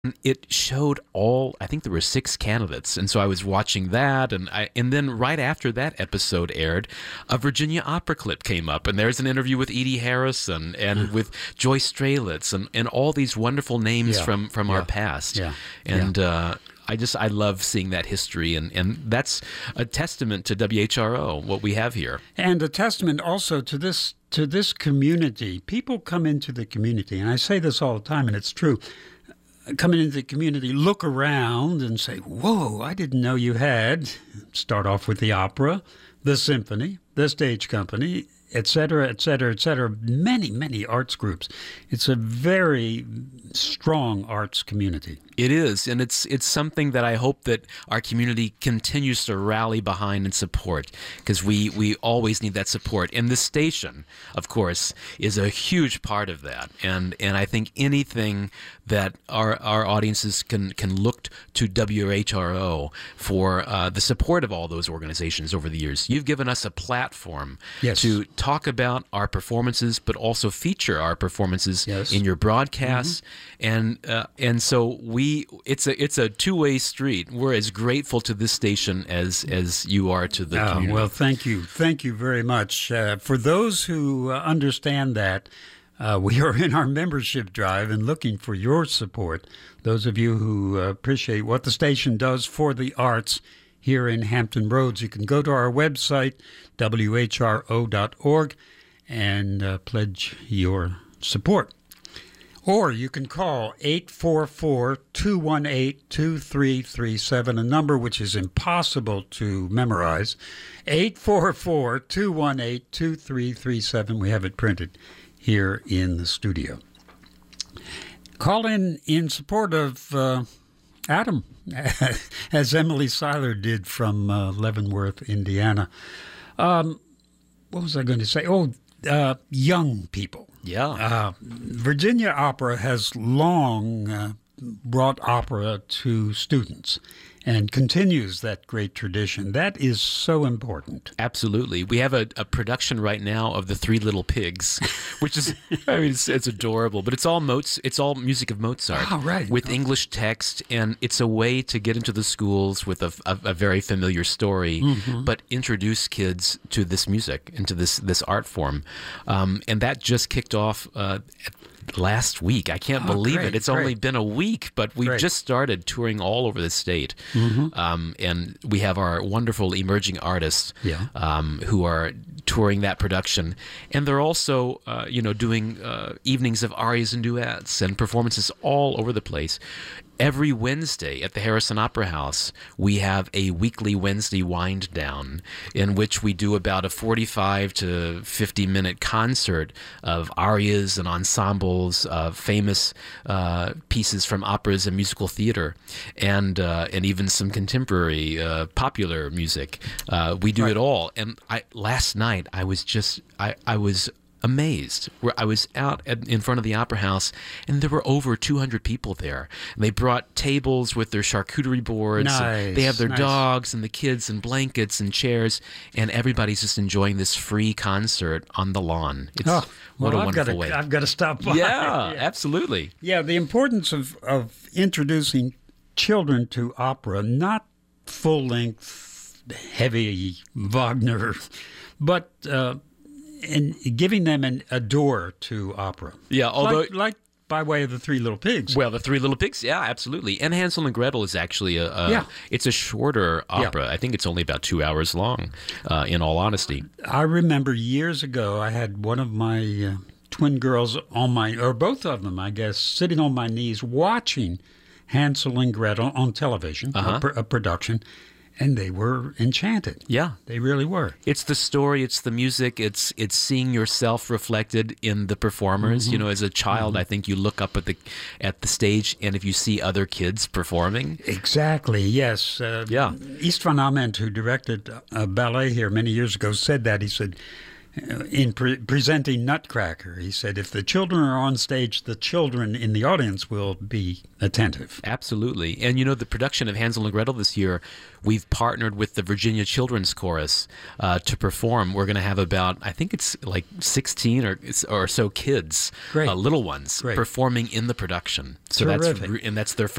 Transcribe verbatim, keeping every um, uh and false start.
It showed all, I think there were six candidates. And so I was watching that. And I, and then right after that episode aired, a Virginia opera clip came up. And there's an interview with Edie Harrison and with Joyce Strelitz and, and all these wonderful names Yeah. from, from Yeah. our past. Yeah. And, Yeah. uh, I just, I love seeing that history. And, and that's a testament to W H R O, what we have here. And a testament also to this to this community. People come into the community, and I say this all the time, and it's true. Coming into the community, look around and say, whoa, I didn't know you had. Start off with the opera, the symphony, the stage company, et cetera, et cetera, et cetera. Many, many arts groups. It's a very strong arts community. It is, and it's it's something that I hope that our community continues to rally behind and support, because we, we always need that support. And this station, of course, is a huge part of that. And and I think anything that our our audiences can, can look to W H R O for uh, the support of all those organizations over the years. You've given us a platform Yes. to talk about our performances, but also feature our performances Yes. in your broadcasts. And uh, and so we it's a it's a two-way street. We're as grateful to this station as as you are to the Ah, community. well, thank you. Thank you very much. Uh, for those who uh, understand that, uh, we are in our membership drive and looking for your support. Those of you who uh, appreciate what the station does for the arts here in Hampton Roads, you can go to our website, W H R O dot org, and uh, pledge your support. Or you can call eight four four, two one eight, two three three seven, a number which is impossible to memorize. eight four four, two one eight, two three three seven. We have it printed here in the studio. Call in in support of uh, Adam, as Emily Seiler did from uh, Leavenworth, Indiana. Um, what was I going to say? Oh, uh, young people. yeah. Uh, Virginia Opera has long uh, brought opera to students and continues that great tradition. That is so important. Absolutely. We have a, a production right now of The Three Little Pigs, which is, I mean, it's, it's adorable, but it's all Moz, it's all music of Mozart Oh, right. with English text, and it's a way to get into the schools with a, a, a very familiar story, Mm-hmm. but introduce kids to this music, into this, this art form. Um, and that just kicked off uh, last week. I can't Oh, believe great, it. It's only great. been a week, but we Great. just started touring all over the state. Mm-hmm. Um, and we have our wonderful emerging artists Yeah. um, who are touring that production. And they're also, uh, you know, doing uh, evenings of arias and duets and performances all over the place. Every Wednesday at the Harrison Opera House, we have a weekly Wednesday wind down in which we do about a forty-five to fifty minute concert of arias and ensembles of famous uh, pieces from operas and musical theater, and uh, and even some contemporary uh, popular music. Uh, we do Right. it all. And I last night I was just I I was. amazed. Where I was out at, in front of the Opera House, and there were over two hundred people there. And they brought tables with their charcuterie boards. and Nice, they have their nice. dogs and the kids and blankets and chairs, and everybody's just enjoying this free concert on the lawn. It's Oh, what well, a I've got wonderful to, way. I've got to stop by. yeah, absolutely. Yeah, the importance of, of introducing children to opera, not full-length, heavy Wagner, but uh, in giving them an, a door to opera. Yeah, although like, like by way of the Three Little Pigs. well, the Three Little Pigs, yeah, absolutely. And Hansel and Gretel is actually a, a Yeah. it's a shorter opera. I think it's only about two hours long. Uh, in all honesty, I remember years ago, I had one of my uh, twin girls on my, or both of them, I guess, sitting on my knees watching Hansel and Gretel on television, Uh-huh. a, pr- a production, and they were enchanted. yeah. They really were. It's the story, it's the music, it's it's seeing yourself reflected in the performers. You know, as a child, I think you look up at the at the stage, and if you see other kids performing, Exactly, yes. Uh, Yeah. East Van Ament, who directed a ballet here many years ago, said that. He said, in pre- presenting Nutcracker. He said, if the children are on stage, the children in the audience will be attentive. Absolutely. And, you know, the production of Hansel and Gretel this year, we've partnered with the Virginia Children's Chorus uh, to perform. We're going to have about, I think it's like sixteen or or so kids, uh, little ones, Great. performing in the production. So Terrific. that's, and that's their first